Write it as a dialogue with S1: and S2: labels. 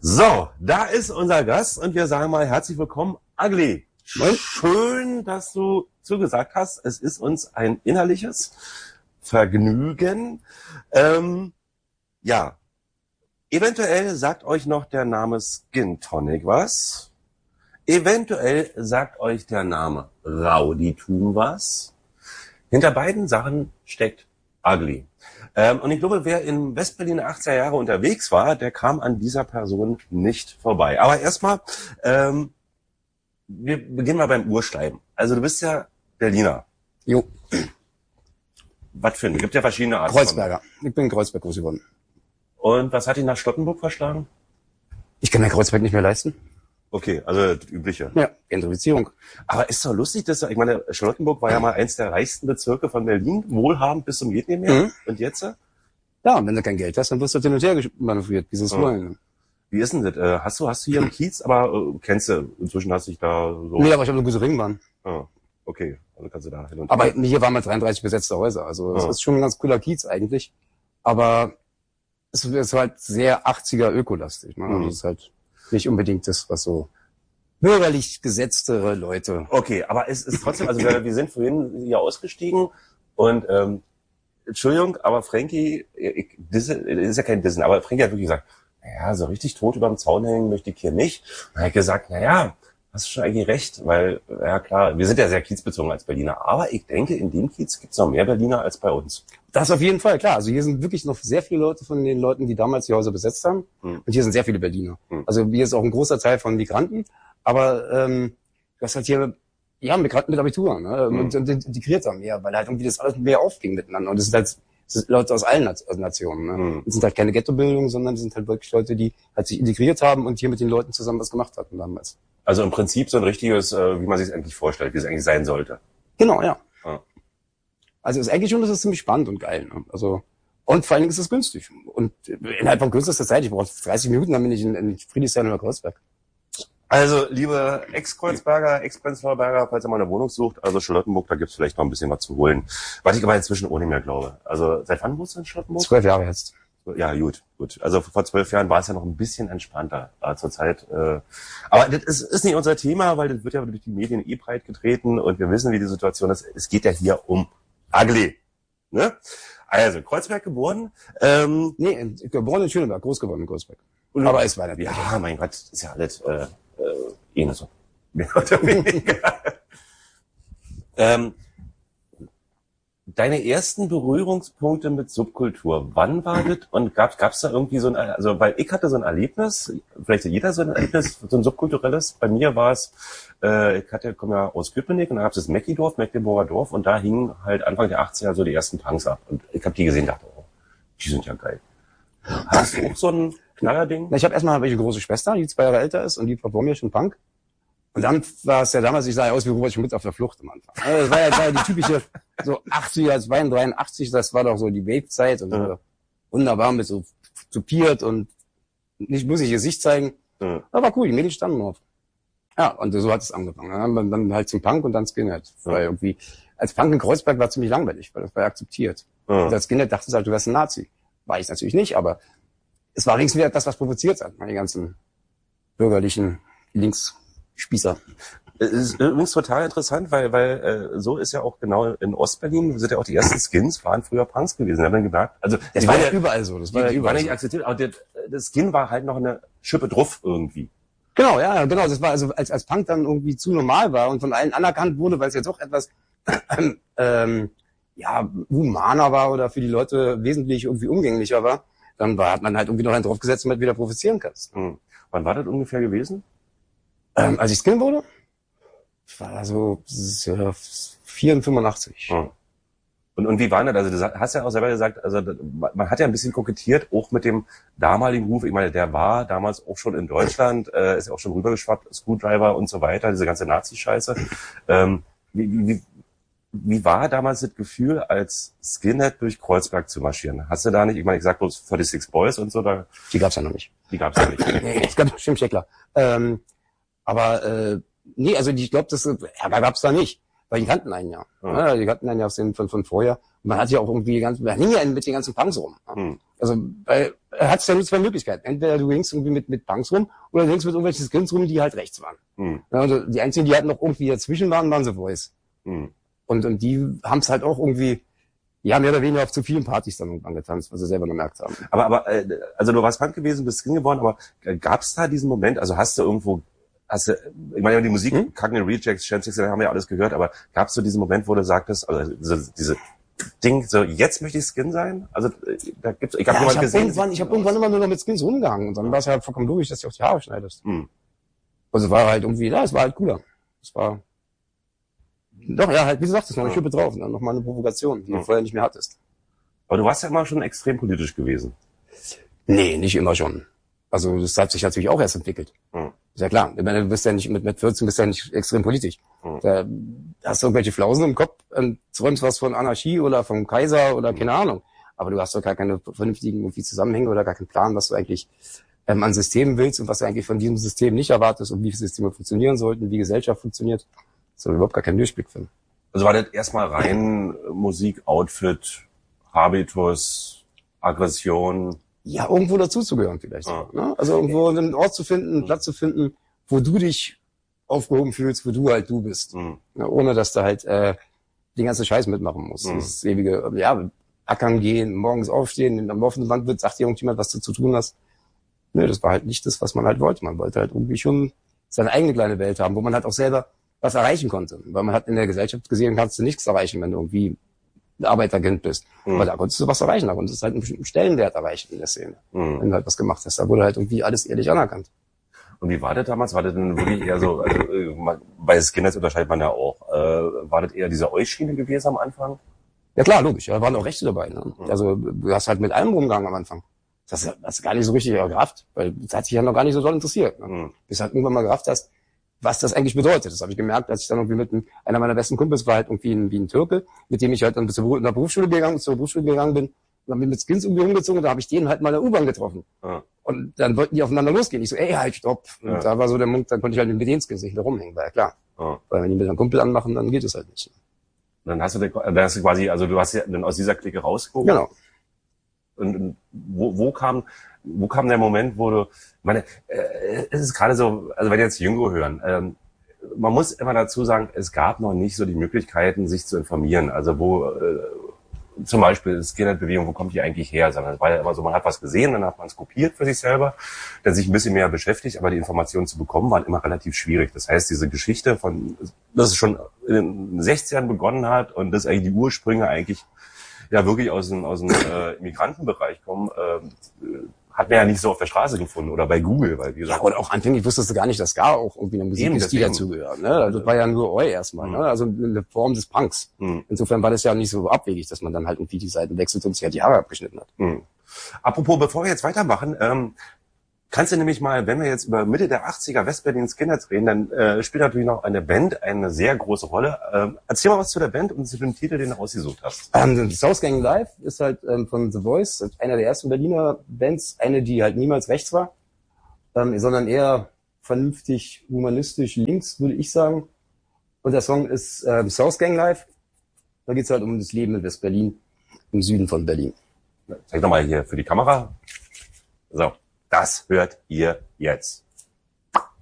S1: So, da ist unser Gast und wir sagen mal herzlich willkommen, Ugly.
S2: Moin.
S1: Schön, dass du zugesagt hast. Es ist uns ein innerliches Vergnügen. Ja, eventuell sagt euch noch der Name Skin Tonic was. Eventuell sagt euch der Name Rowdytum was. Hinter beiden Sachen steckt Ugly. Und ich glaube, wer in Westberlin 80er Jahre unterwegs war, der kam an dieser Person nicht vorbei. Aber erstmal, wir beginnen mal beim Urschleim. Also du bist ja Berliner.
S2: Jo.
S1: Was für ein? Gibt ja verschiedene Arten.
S2: Kreuzberger. Ich bin in Kreuzberg groß geworden.
S1: Und was hat dich nach Charlottenburg verschlagen?
S2: Ich kann mir Kreuzberg nicht mehr leisten.
S1: Okay, also das Übliche.
S2: Ja, Gentrifizierung.
S1: Aber ist doch lustig, dass ich meine, Charlottenburg war ja mal eins der reichsten Bezirke von Berlin, wohlhabend bis zum geht nicht mehr.
S2: Mhm.
S1: Und jetzt?
S2: Ja, und wenn du kein Geld hast, dann wirst du hin und her manövriert, wie sie es wollen.
S1: Wie ist denn das? Hast du hier im Kiez, aber kennst du, inzwischen hast du dich da so...
S2: Nee, aber ich habe eine gute Ringbahn.
S1: Ah, okay, also kannst du da hin und
S2: Aber
S1: her.
S2: hier waren mal 33 besetzte Häuser, also es
S1: Ja.
S2: ist schon ein ganz cooler Kiez eigentlich. Aber es ist halt sehr 80er ökolastig. Ne? Also es ist halt nicht unbedingt das, was so bürgerlich gesetztere Leute...
S1: Okay, aber es ist trotzdem, also wir sind vorhin hier ausgestiegen und Entschuldigung, aber Frankie, das ist ja kein Dissen, aber Frankie hat wirklich gesagt, naja, so richtig tot überm Zaun hängen möchte ich hier nicht. Und er hat gesagt, naja, hast du schon eigentlich recht, weil, ja klar, wir sind ja sehr kiezbezogen als Berliner, aber ich denke, in dem Kiez gibt's noch mehr Berliner als bei uns.
S2: Das auf jeden Fall, klar. Also hier sind wirklich noch sehr viele Leute von den Leuten, die damals die Häuser besetzt haben. Und hier sind sehr viele Berliner. Also hier ist auch ein großer Teil von Migranten. Aber du hast halt hier Migranten mit Abitur, ne? Und integriert haben mehr, weil halt irgendwie das alles mehr aufging miteinander. Und das sind Leute aus allen Nationen. Ne? Das sind halt keine Ghettobildung, sondern das sind halt wirklich Leute, die halt sich integriert haben und hier mit den Leuten zusammen was gemacht hatten damals.
S1: Also im Prinzip so ein richtiges, wie man sich es eigentlich vorstellt, wie es eigentlich sein sollte.
S2: Genau, ja.
S1: Ja.
S2: Also ist eigentlich schon, das ist ziemlich spannend und geil. Ne? Also und vor allen Dingen ist es günstig. Und innerhalb von kürzester Zeit, ich brauche 30 Minuten, dann bin ich in Friedrichshain oder Kreuzberg.
S1: Also, liebe Ex-Kreuzberger, Ex-Prenzlauer, falls ihr mal eine Wohnung sucht, also Charlottenburg, da gibt's vielleicht noch ein bisschen was zu holen. Was ich aber inzwischen ohne mehr glaube. Also, seit wann wohnst du in Charlottenburg?
S2: 12 Jahre jetzt.
S1: Ja, gut. Also vor 12 Jahren war es ja noch ein bisschen entspannter zur Zeit. Aber das ist nicht unser Thema, weil das wird ja durch die Medien breit getreten und wir wissen, wie die Situation ist. Es geht ja hier um Ugly. Ne? Also, Kreuzberg geboren.
S2: Nee, geboren in Schöneberg, groß geworden in Kreuzberg. Aber es war nicht.
S1: Ja, mein Gott, ist ja alles nicht so. Mehr oder weniger. Deine ersten Berührungspunkte mit Subkultur, wann war das? Und gab's da irgendwie so ein, also weil ich hatte so ein Erlebnis, vielleicht hat jeder so ein Erlebnis, so ein subkulturelles. Bei mir war es, komme ja aus Köpenick und da gab's das Mäckidorf, Mecklenburger Dorf und da hingen halt Anfang der 80er so die ersten Punks ab. Und ich habe die gesehen und dachte, oh, die sind ja geil. Hast du auch so ein Knallerding?
S2: Ich habe erstmal eine große Schwester, die 2 Jahre älter ist und die war vor mir schon Punk. Und dann war es ja damals, ich sah ja aus wie Robert Schmidt auf der Flucht am Anfang. Also das war ja die typische, so 80er, 82, das war doch so die Wave-Zeit und so wunderbar mit so tupiert und nicht muss ich Gesicht zeigen. Das war cool, die Mädchen standen drauf. Ja, und so hat es angefangen. Dann halt zum Punk und dann Skinhead. Weil irgendwie, als Punk in Kreuzberg war ziemlich langweilig, weil das war ja akzeptiert. Und als Skinhead dachte ich halt, du wärst ein Nazi. War ich natürlich nicht, aber es war ringsum das, was provoziert hat, die ganzen bürgerlichen Linksspießer.
S1: Es ist übrigens total interessant, weil so ist ja auch genau in Ostberlin, sind ja auch die ersten Skins, waren früher Punks gewesen. Da haben wir gemerkt, also
S2: Das war ja überall so. Das war ja
S1: die
S2: überall
S1: war nicht
S2: so.
S1: akzeptiert, aber das Skin war halt noch eine Schippe drauf irgendwie.
S2: Genau, ja, genau. Das war also, als Punk dann irgendwie zu normal war und von allen anerkannt wurde, weil es jetzt auch etwas humaner war oder für die Leute wesentlich irgendwie umgänglicher war, dann hat man halt irgendwie noch einen draufgesetzt, damit du wieder provozieren kannst.
S1: Wann war das ungefähr gewesen?
S2: Als ich Skin wurde, war so 85.
S1: Und wie war das? Also du hast ja auch selber gesagt, also man hat ja ein bisschen kokettiert, auch mit dem damaligen Ruf. Ich meine, der war damals auch schon in Deutschland, ist ja auch schon rübergeschwappt, Screwdriver und so weiter, diese ganze Nazi-Scheiße. Wie war damals das Gefühl, als Skinhead durch Kreuzberg zu marschieren? Hast du da nicht, ich meine, ich sag bloß 46 Boys und so, da.
S2: Die gab's ja noch nicht.
S1: Die gab's ja nicht.
S2: Nee, es gab bestimmt Scheckler. Nee, also ich glaube, das gab's da nicht. Weil die kannten einen ja. Ja. Die kannten einen ja von vorher. Und man hat ja auch irgendwie man hing ja mit den ganzen Punks rum. Ja. Also, weil, er hat ja nur zwei Möglichkeiten. Entweder du hängst irgendwie mit Punks rum, oder du hängst mit irgendwelchen Skins rum, die halt rechts waren. Ja, also, die einzigen, die halt noch irgendwie dazwischen waren The Voice. Und die haben es halt auch irgendwie, ja, mehr oder weniger auf zu vielen Partys dann irgendwann getanzt, was sie selber gemerkt haben.
S1: Aber also du warst Punk gewesen, bist Skin geworden, aber gab es da diesen Moment, also ich meine, die Musik, Cagney Rejects, Chance, haben wir ja alles gehört, aber gab es so diesen Moment, wo du sagtest, also diese Ding, so jetzt möchte ich Skin sein? Also da gibt's, ich habe
S2: irgendwann immer nur noch mit Skins rumgehangen und dann war es halt vollkommen logisch, dass du auch die Haare schneidest. Also war halt irgendwie, es war halt cooler. Es war doch, ja, halt, wie du sagtest, noch eine Schippe drauf, ne? Nochmal eine Provokation, die du vorher nicht mehr hattest.
S1: Aber du warst ja immer schon extrem politisch gewesen.
S2: Nee, nicht immer schon. Also das hat sich natürlich auch erst entwickelt. Ist ja klar. Ich meine, du bist ja nicht mit 14 bist ja nicht extrem politisch. Da hast du irgendwelche Flausen im Kopf und träumst was von Anarchie oder vom Kaiser oder keine Ahnung. Aber du hast doch gar keine vernünftigen irgendwie Zusammenhänge oder gar keinen Plan, was du eigentlich an Systemen willst und was du eigentlich von diesem System nicht erwartest und wie Systeme funktionieren sollten, wie Gesellschaft funktioniert. Das ist überhaupt gar keinen Durchblick finden.
S1: Also war das erstmal rein Musik, Outfit, Habitus, Aggression?
S2: Ja, irgendwo dazuzugehören vielleicht. Ne? Also irgendwo einen Ort zu finden, einen Platz zu finden, wo du dich aufgehoben fühlst, wo du halt du bist. Ja, ohne dass du halt den ganzen Scheiß mitmachen musst. Das ewige, ackern gehen, morgens aufstehen, am laufenden Band wird, sagt dir irgendjemand, was du zu tun hast. Nö, das war halt nicht das, was man halt wollte. Man wollte halt irgendwie schon seine eigene kleine Welt haben, wo man halt auch selber was erreichen konnte. Weil man hat in der Gesellschaft gesehen, kannst du nichts erreichen, wenn du irgendwie ein Arbeiterkind bist. Aber da konntest du was erreichen, da konntest du halt einen bestimmten Stellenwert erreichen in der Szene. Wenn du halt was gemacht hast, da wurde halt irgendwie alles ehrlich anerkannt.
S1: Und wie war das damals? War das denn wirklich eher so, also bei Skinheads unterscheidet man ja auch, war das eher diese Euch-Schiene gewesen am Anfang?
S2: Ja klar, logisch, da waren auch Rechte dabei. Ne? Also du hast halt mit allem rumgegangen am Anfang. Das hast du gar nicht so richtig gerafft, weil das hat sich ja noch gar nicht so doll interessiert. Ne? Bis halt irgendwann mal gerafft hast, was das eigentlich bedeutet. Das habe ich gemerkt, als ich dann irgendwie einer meiner besten Kumpels war halt irgendwie wie ein Türke, mit dem ich halt dann zur Berufsschule gegangen bin. Und dann bin ich mit Skins irgendwie umgezogen und da habe ich den halt mal in der U-Bahn getroffen. Und dann wollten die aufeinander losgehen. Ich so, halt, stopp. Und da war so der Punkt, dann konnte ich halt mit den Skins nicht mehr rumhängen, war ja klar. Weil wenn die mit einem Kumpel anmachen, dann geht es halt nicht.
S1: Dann hast du quasi, also du hast ja dann aus dieser Clique rausgeguckt.
S2: Genau.
S1: Und wo kam der Moment, wo du, ich meine, es ist gerade so, also wenn jetzt Jüngere hören, man muss immer dazu sagen, es gab noch nicht so die Möglichkeiten, sich zu informieren. Also wo zum Beispiel Skinhead-Bewegung, wo kommt die eigentlich her? Sondern es war ja immer so, man hat was gesehen, dann hat man es kopiert für sich selber, dann sich ein bisschen mehr beschäftigt, aber die Informationen zu bekommen, waren immer relativ schwierig. Das heißt, diese Geschichte von, dass es schon in den 60ern begonnen hat und dass eigentlich die Ursprünge eigentlich ja wirklich aus dem Immigrantenbereich kommen, hat man ja nicht so auf der Straße gefunden oder bei Google, weil wie gesagt.
S2: Ja, und auch anfänglich wusstest du gar nicht, dass Ska auch irgendwie eine Musik ist, die dazugehört. Ne? Das war ja nur Oi erstmal, ne? Also eine Form des Punks. Insofern war das ja nicht so abwegig, dass man dann halt irgendwie die Seiten wechselt und sich halt die Haare abgeschnitten hat.
S1: Apropos, bevor wir jetzt weitermachen, kannst du nämlich mal, wenn wir jetzt über Mitte der 80er West-Berlin Skinheads reden, dann spielt natürlich noch eine Band eine sehr große Rolle. Erzähl mal was zu der Band und zu dem Titel, den du ausgesucht hast.
S2: South Gang Live ist halt von The Voice, einer der ersten Berliner Bands, eine, die halt niemals rechts war, sondern eher vernünftig, humanistisch links, würde ich sagen. Und der Song ist South Gang Live. Da geht's halt um das Leben in West-Berlin, im Süden von Berlin.
S1: Zeig doch mal hier für die Kamera. So. Das hört ihr jetzt.